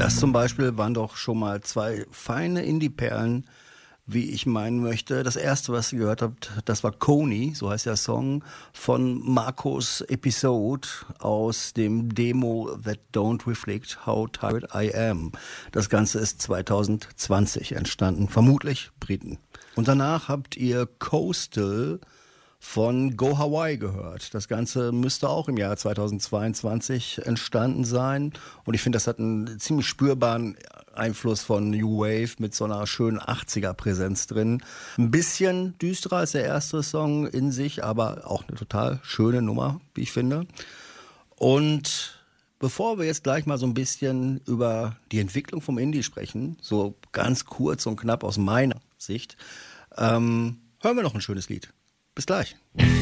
Das zum Beispiel waren doch schon mal zwei feine Indie-Perlen, wie ich meinen möchte. Das erste, was ihr gehört habt, das war Coney, so heißt der Song, von Marcos Episode aus dem Demo That Don't Reflect How Tired I Am. Das Ganze ist 2020 entstanden, vermutlich Briten. Und danach habt ihr Coastal von Go Hawaii gehört. Das Ganze müsste auch im Jahr 2022 entstanden sein. Und ich finde, das hat einen ziemlich spürbaren Einfluss von New Wave mit so einer schönen 80er-Präsenz drin. Ein bisschen düsterer als der erste Song in sich, aber auch eine total schöne Nummer, wie ich finde. Und bevor wir jetzt gleich mal so ein bisschen über die Entwicklung vom Indie sprechen, so ganz kurz und knapp aus meiner Sicht, hören wir noch ein schönes Lied. Bis gleich.